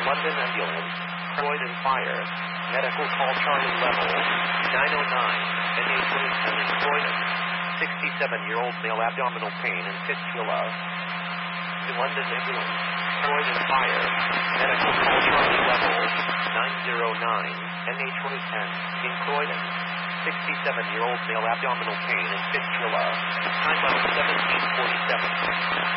London ambulance, Croydon fire, medical call Charlie level, 909, NH and in Croydon, 67-year-old male abdominal pain and fistula. To London ambulance, Croydon fire, medical call Charlie level, 909, NH in Croydon, 67-year-old male abdominal pain and fistula. Time out 1747.